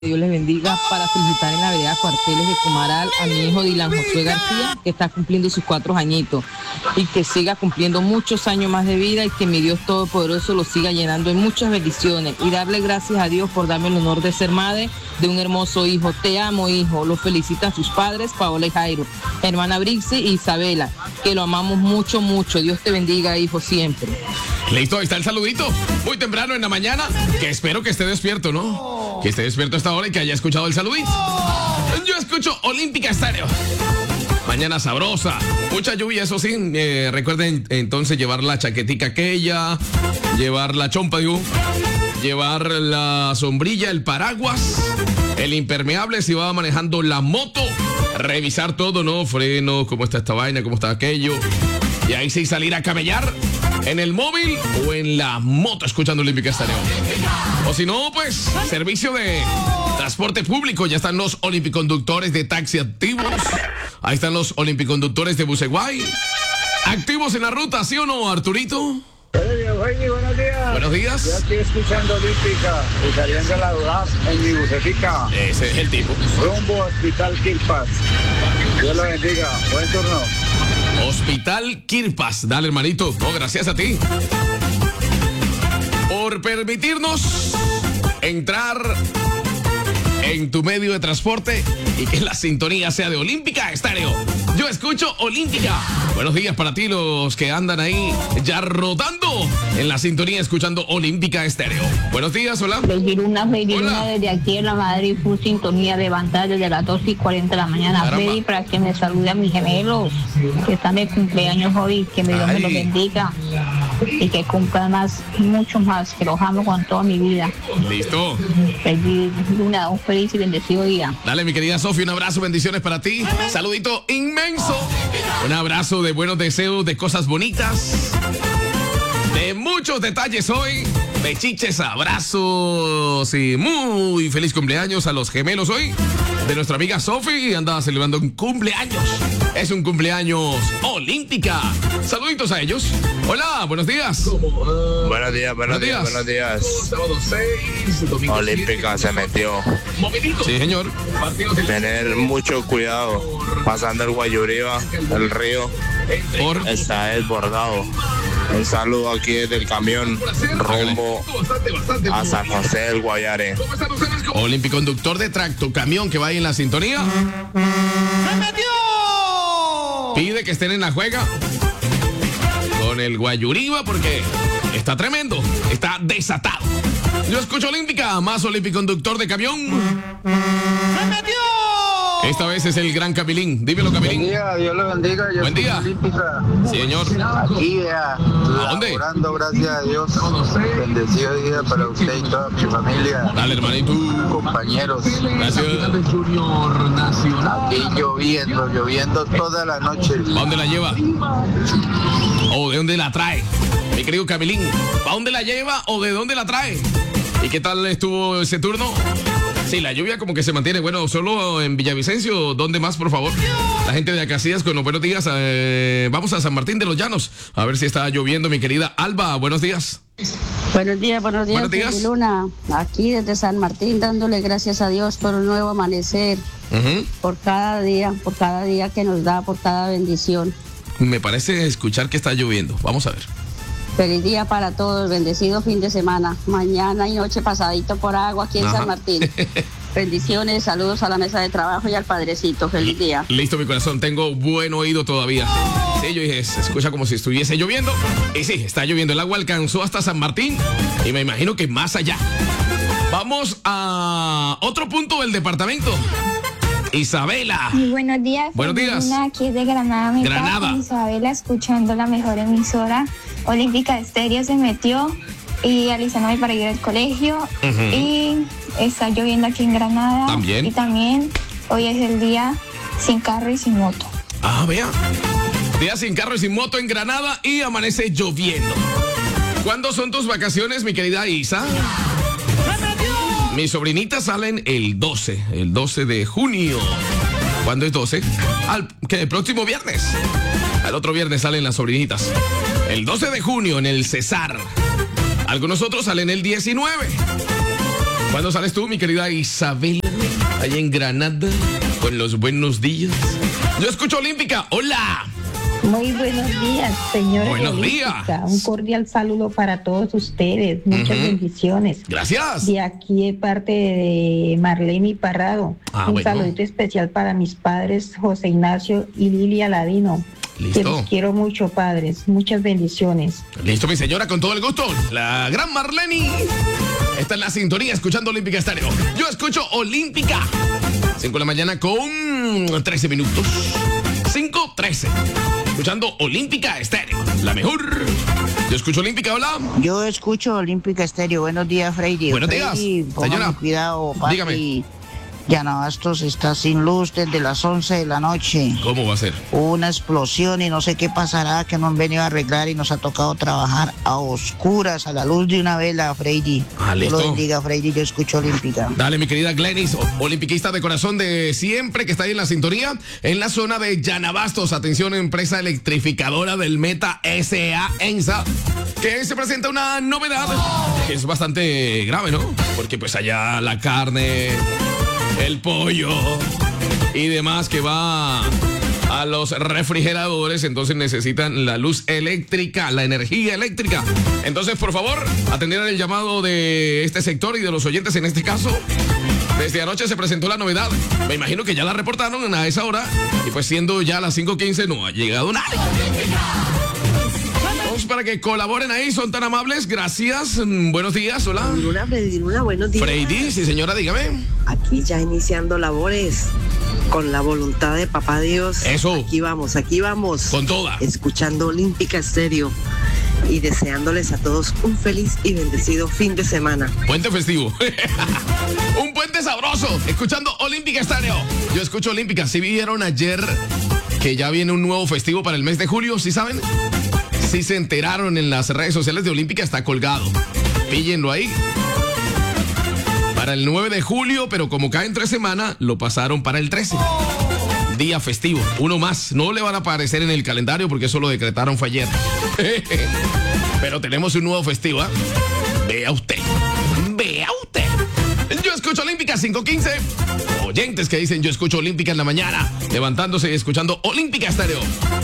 Dios les bendiga, para felicitar en la vereda Cuarteles de Comaral a mi hijo Dylan Josué García, que está cumpliendo sus 4 añitos, y que siga cumpliendo muchos años más de vida y que mi Dios Todopoderoso lo siga llenando en muchas bendiciones, y darle gracias a Dios por darme el honor de ser madre de un hermoso hijo. Te amo, hijo. Lo felicitan sus padres, Paola y Jairo, hermana Brixie y Isabela, que lo amamos mucho, mucho. Dios te bendiga, hijo, siempre. Listo, ahí está el saludito. Muy temprano en la mañana, que espero que esté despierto, ¿no? Que esté despierto a esta hora y que haya escuchado el saludito. Yo escucho Olímpica Estéreo. Mañana sabrosa, mucha lluvia, eso sí. Recuerden entonces llevar la chaquetica aquella, llevar la chompa, digo, llevar la sombrilla, el paraguas, el impermeable si va manejando la moto, revisar todo, ¿no? Freno, cómo está esta vaina, cómo está aquello. Y ahí sí salir a camellar en el móvil o en la moto escuchando Olímpica Estéreo. O si no, pues, servicio de transporte público. Ya están los olimpiconductores de taxi activos. Ahí están los olimpiconductores de Buceguay. Activos en la ruta, ¿sí o no, Arturito? Buenos días. Buenos días. Yo estoy escuchando Olímpica y saliendo a la UDAP en mi bucetica. Ese es el tipo. Rumbo Hospital Quilpas. Dios lo bendiga. Buen turno. Hospital Quirpas. Dale, hermanito. No, gracias a ti por permitirnos entrar en tu medio de transporte y que la sintonía sea de Olímpica Estéreo. Yo escucho Olímpica. Buenos días para ti, los que andan ahí ya rodando en la sintonía escuchando Olímpica Estéreo. Buenos días, hola. Felicidad Hola. desde aquí en la Madrid, full sintonía levantada desde las 2:40 de la mañana. Caramba. Freddy, para que me salude a mis gemelos que están de cumpleaños hoy, que mi Dios me los Ay. bendiga y que cumplan más, mucho más, que los amo con toda mi vida. Listo. Feliz Luna, un feliz y bendecido día. Dale, mi querida Sofía, un abrazo, bendiciones para ti. Saludito inmenso. Un abrazo de buenos deseos, de cosas bonitas, de muchos detalles hoy, de chiches, abrazos y muy feliz cumpleaños a los gemelos hoy de nuestra amiga Sofi. Anda celebrando un cumpleaños. Es un cumpleaños Olímpica. Saluditos a ellos. Hola, buenos días. Buenos días, buenos días. Olímpica se metió. Sí, señor. Tener mucho cuidado. Pasando el Guayuriba, el río, Por está desbordado. Un saludo aquí desde el camión rumbo a San José del Guayare. Olimpiconductor de tracto camión que va ahí en la sintonía. Pide que estén en la juega con el Guayuriba porque está tremendo, está desatado. Yo escucho Olímpica, más Olimpiconductor de camión. Esta vez es el gran Camilín. Dímelo, Buen Camilín. día, Dios lo bendiga. Yo Buen soy día. Olímpica. Sí, señor. Aquí, vea. dónde? Orando, gracias a Dios. Bendecido día para usted y toda mi familia. Dale, hermanito. Compañeros. Gracias. Aquí lloviendo toda la noche. ¿Para dónde la lleva? ¿O de dónde la trae? Mi querido Camilín, ¿para dónde la lleva o de dónde la trae? ¿Y qué tal estuvo ese turno? Sí, la lluvia como que se mantiene. Bueno, solo en Villavicencio. ¿Dónde más, por favor? La gente de Acacias con los buenos días. Vamos a San Martín de los Llanos. A ver si está lloviendo, mi querida Alba. Buenos días. Buenos días, Buenos días. Feliz Luna. Aquí desde San Martín dándole gracias a Dios por un nuevo amanecer, por cada día que nos da, por cada bendición. Me parece escuchar que está lloviendo. Vamos a ver. Feliz día para todos, bendecido fin de semana. Mañana y noche pasadito por agua aquí en Ajá. San Martín. Bendiciones, saludos a la mesa de trabajo y al padrecito. Feliz día. Listo, mi corazón. Tengo buen oído todavía. Sí, yo dije, se escucha como si estuviese lloviendo. Y sí, está lloviendo. El agua alcanzó hasta San Martín y me imagino que más allá. Vamos a otro punto del departamento. Isabela. Muy buenos días. Buenos días. Luna, aquí es de Granada. Me Granada. estaba con Isabela escuchando la mejor emisora. Olímpica Estéreo se metió y alistándome para ir al colegio. Y está lloviendo aquí en Granada. También. Y también hoy es el día sin carro y sin moto. Ah, vea. Día sin carro y sin moto en Granada y amanece lloviendo. ¿Cuándo son tus vacaciones, mi querida Isa? Mis sobrinitas salen el 12 de junio. ¿Cuándo es 12? El próximo viernes. Al otro viernes salen las sobrinitas. El 12 de junio en el Cesar. Algunos otros salen el 19. ¿Cuándo sales tú, mi querida Isabel? Ahí en Granada, con los buenos días. Yo escucho Olímpica. ¡Hola! Muy buenos días, señores. Buenos días. Un cordial saludo para todos ustedes. Muchas bendiciones. Gracias. De aquí de parte de Marlene Parrado. Un saludito especial para mis padres, José Ignacio y Lilia Ladino. Listo. Que los quiero mucho, padres. Muchas bendiciones. Listo, mi señora, con todo el gusto. La gran Marlene está en la sintonía escuchando Olímpica Estéreo. Yo escucho Olímpica. 5 de la mañana con 13 minutos. 5:13. Escuchando Olímpica Estéreo. La mejor. Yo escucho Olímpica, hola. Yo escucho Olímpica Estéreo. Buenos días, Freddy. Buenos días, señora. Cuidado, papi. Dígame. Llanabastos está sin luz desde las 11 de la noche. ¿Cómo va a ser? Hubo una explosión y no sé qué pasará, que no han venido a arreglar y nos ha tocado trabajar a oscuras, a la luz de una vela, Freddy. Listo. Dios lo bendiga, Freddy. Yo escucho Olímpica. Dale, mi querida Glenis, olimpiquista de corazón de siempre, que está ahí en la sintonía, en la zona de Llanabastos. Atención, empresa electrificadora del Meta S.A. ENSA, que se presenta una novedad que es bastante grave, ¿no? Porque pues allá la carne, el pollo y demás que va a los refrigeradores, entonces necesitan la luz eléctrica, la energía eléctrica. Entonces, por favor, atender el llamado de este sector y de los oyentes en este caso. Desde anoche se presentó la novedad. Me imagino que ya la reportaron a esa hora y pues siendo ya las 5:15 no ha llegado nadie. Para que colaboren ahí, son tan amables, gracias. Buenos días, hola. Freddy, buenos días. Freddy, sí señora, dígame. Aquí ya iniciando labores, con la voluntad de papá Dios. Eso. Aquí vamos. Con toda. Escuchando Olímpica Estéreo y deseándoles a todos un feliz y bendecido fin de semana. Puente festivo. Un puente sabroso, escuchando Olímpica Estéreo. Yo escucho Olímpica. ¿Sí vieron ayer que ya viene un nuevo festivo para el mes de julio? ¿Sí saben? Si se enteraron en las redes sociales de Olímpica, está colgado. Píllenlo ahí. Para el 9 de julio, pero como cae entre semana, lo pasaron para el 13. Día festivo. Uno más. No le van a aparecer en el calendario porque eso lo decretaron fue ayer. Pero tenemos un nuevo festivo, ¿eh? Vea usted. Yo escucho Olímpica 5:15. Oyentes que dicen yo escucho Olímpica en la mañana, levantándose y escuchando Olímpica Estéreo.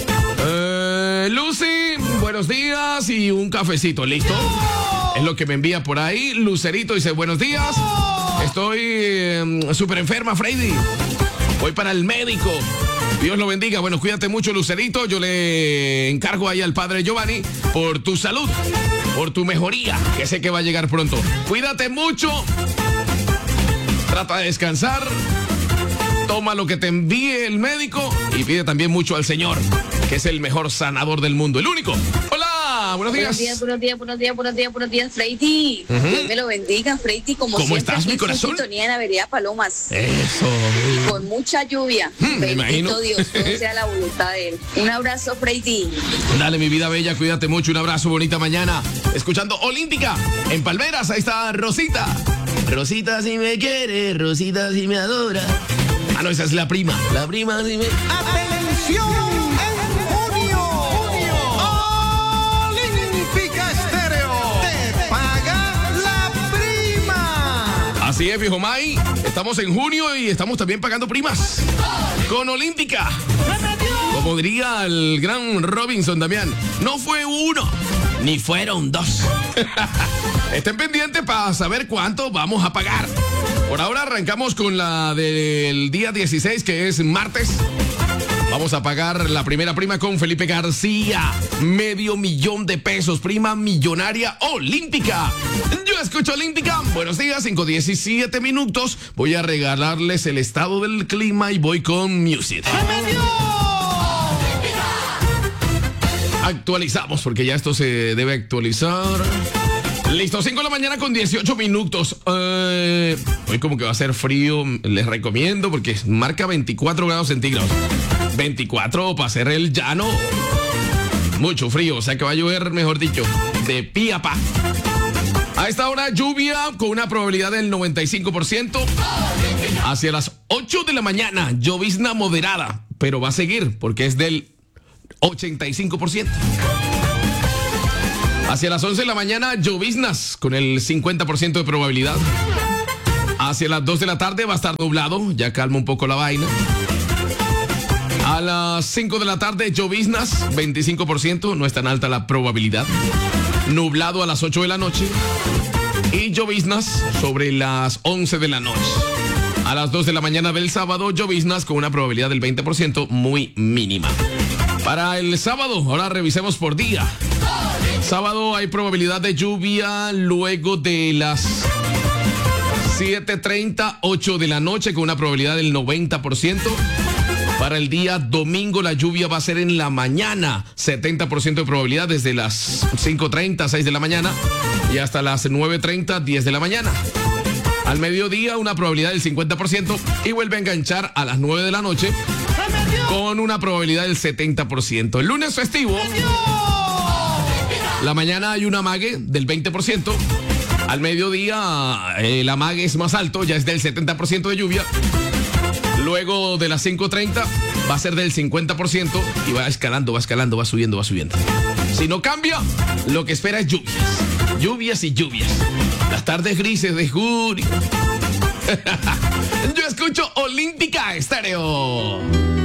Lucy, buenos días y un cafecito, ¿listo? Es lo que me envía por ahí. Lucerito dice buenos días. Estoy súper enferma, Freddy. Voy para el médico. Dios lo bendiga. Bueno, cuídate mucho, Lucerito. Yo le encargo ahí al padre Giovanni por tu salud, por tu mejoría, que sé que va a llegar pronto. Cuídate mucho. Trata de descansar. Toma lo que te envíe el médico y pide también mucho al Señor, que es el mejor sanador del mundo, el único. Hola, buenos días. Buenos días, Freddy. Dios me lo bendiga, Freddy. ¿Cómo siempre, estás, mi corazón? Sintonía en Avenida Palomas. Eso. Y con mucha lluvia. Me imagino. Dios, todo sea la voluntad de Él. Un abrazo, Freddy. Dale, mi vida bella, cuídate mucho. Un abrazo, bonita mañana. Escuchando Olímpica en Palmeras. Ahí está Rosita. Rosita si me quiere, Rosita si me adora. Ah, no, esa es la prima. La prima si me... ¡Atención! En junio, Olímpica Estéreo te paga la prima. Así es, viejo May. Estamos en junio y estamos también pagando primas. Con Olímpica. Como diría el gran Robinson Damián, no fue uno, ni fueron dos. Estén pendientes para saber cuánto vamos a pagar. Por ahora arrancamos con la del día 16, que es martes. Vamos a pagar la primera prima con Felipe García. $500,000 de pesos. Prima millonaria olímpica. Yo escucho Olímpica. Buenos días, 5:17 minutos. Voy a regalarles el estado del clima y voy con Music. Actualizamos porque ya esto se debe actualizar. Listo, 5 de la mañana con 18 minutos. Hoy como que va a ser frío, les recomiendo porque marca 24 grados centígrados. 24 para hacer el llano. Mucho frío, o sea que va a llover, mejor dicho, de pie a pa. A esta hora lluvia con una probabilidad del 95%. Hacia las 8 de la mañana, llovizna moderada, pero va a seguir porque es del 85%. Hacia las 11 de la mañana, lloviznas con el 50% de probabilidad. Hacia las 2 de la tarde va a estar nublado, ya calma un poco la vaina. A las 5 de la tarde, lloviznas, 25%, no es tan alta la probabilidad. Nublado a las 8 de la noche. Y lloviznas sobre las 11 de la noche. A las 2 de la mañana del sábado, lloviznas con una probabilidad del 20%, muy mínima. Para el sábado, ahora revisemos por día. Sábado hay probabilidad de lluvia luego de las 7:30, 8 de la noche con una probabilidad del 90%. Para el día domingo la lluvia va a ser en la mañana, 70% de probabilidad desde las 5:30, 6 de la mañana y hasta las 9:30, 10 de la mañana. Al mediodía una probabilidad del 50% y vuelve a enganchar a las 9 de la noche con una probabilidad del 70%. El lunes festivo, la mañana hay un amague del 20%. Al mediodía el amague es más alto, ya es del 70% de lluvia. Luego de las 5:30 va a ser del 50% y va escalando, va subiendo. Si no cambia, lo que espera es lluvias y lluvias. Las tardes grises de junio. Yo escucho Olímpica Estéreo.